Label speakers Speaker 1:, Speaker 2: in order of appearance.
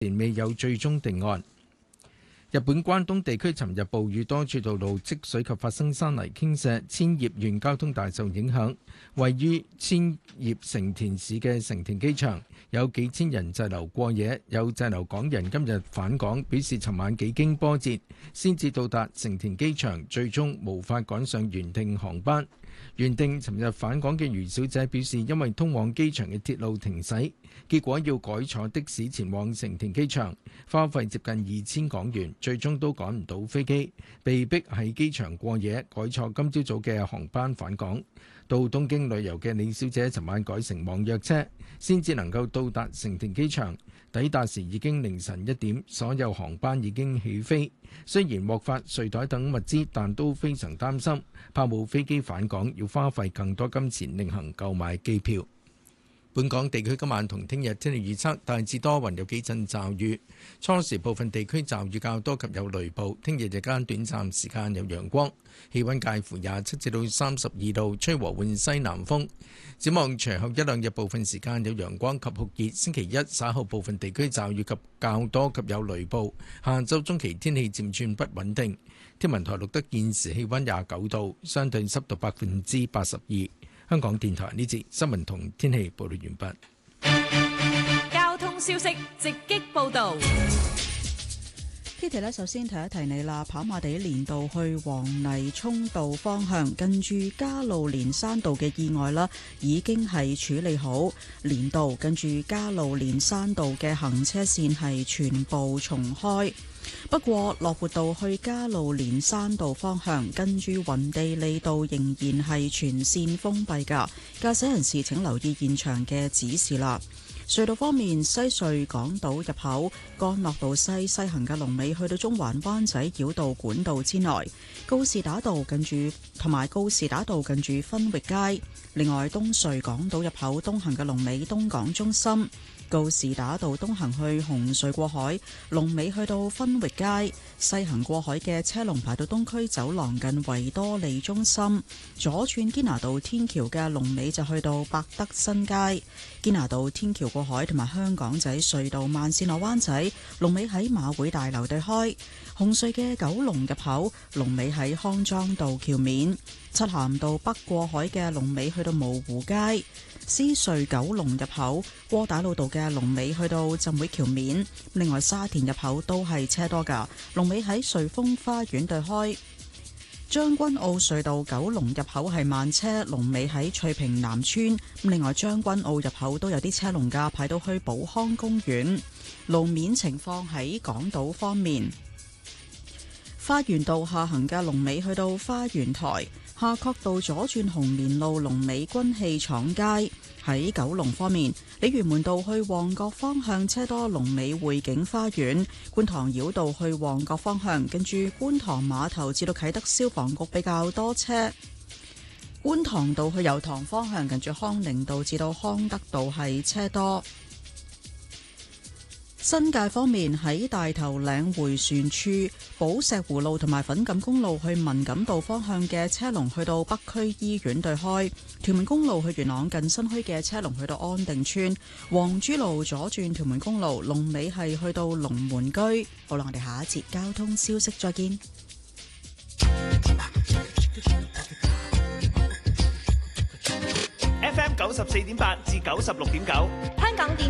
Speaker 1: 仍未有最終定案。日本關東地區尋日暴雨，多處道路積水及發生山泥傾瀉，千葉縣交通大受影響。位於千葉成田市嘅成田機場有幾千人滯留過夜，有滯留港人今日返港，表示尋晚幾經波折先至到達成田機場，最終無法趕上原定航班。原定尋日返港嘅余小姐表示，因為通往機場嘅鐵路停駛，結果要改坐的士前往成田機場，花費接近2000港元，最終都趕唔到飛機，被逼喺機場過夜，改坐今朝早嘅航班返港。到東京旅遊嘅李小姐尋晚改乘網約車，先至能夠到達成田機場。抵達時已經凌晨1點，所有航班已經起飛。雖然獲發睡袋等物資，但都非常擔心，怕冇飛機返港要花費更多金錢另行購買機票。本港地區今晚同聽日天氣預測大致多雲，有幾陣驟雨，初時部分地區驟雨較多及有雷暴。聽日日間短暫時間有陽光，氣溫介乎27至到32度，吹和緩西南風。展望隨後一兩日部分時間有陽光及酷熱，星期一稍後部分地區驟雨及較多及有雷暴。下周中期天氣漸轉不穩定。天文台錄得現時氣溫29度，相對濕度82%。香港電台呢節新聞同天氣報道完
Speaker 2: 畢。交通消息直擊報道。
Speaker 3: Kitty 首先提一提你啦，跑馬地連道去黃泥涌道方向，近住加路連山道嘅意外啦，已經係處理好。連道近住加路連山道嘅行車線係全部重開。不過樂活道去加路連山道方向，跟住雲地利道仍然係全線封閉㗎，駕駛人士請留意現場嘅指示啦。隧道方面，西隧港島入口干諾道西行嘅龍尾去到中環灣仔繞道管道之內，告士打道近住同埋告士打道近住分域街。另外，東隧港島入口東行嘅龍尾東港中心。告士打道東行去紅隧過海，龍尾去到分域街；西行過海嘅車龍排到東區走廊近維多利中心。左轉堅拿道天橋嘅龍尾就去到百德新街。堅拿道天橋過海同埋香港仔隧道慢線落灣仔，龍尾喺馬會大樓對開。紅隧嘅九龍入口龍尾喺康莊道橋面。漆咸道北過海嘅龍尾去到蕪湖街。獅隧九龍入口窩打老道嘅龍尾去到浸會橋面。另外沙田入口都係車多噶，龍尾喺瑞豐花園對開。將軍澳隧道九龍入口係慢車，龍尾喺翠屏南村。另外將軍澳入口都有啲車龍噶，排到去寶康公園。路面情況喺港島方面，花園道下行嘅龍尾去到花園台。夏慤道左轉紅棉路龍尾軍器廠街。喺九龍方面，鯉魚門道去旺角方向車多，龍尾匯景花園。觀塘繞道去旺角方向，跟住觀塘碼頭至到啟德消防局比較多車。觀塘道去油塘方向，近住康寧道至到康德道係車多。新界方面，喺大頭嶺迴旋處、寶石湖路同埋粉錦公路去文錦道方向嘅車龍去到北區醫院對開。屯門公路去元朗近新墟嘅車龍去到安定村。黃珠路左轉屯門公路龍尾係去到龍門居。好啦，我哋下一節交通消息再見。
Speaker 4: FM 94.8至96.9，香港電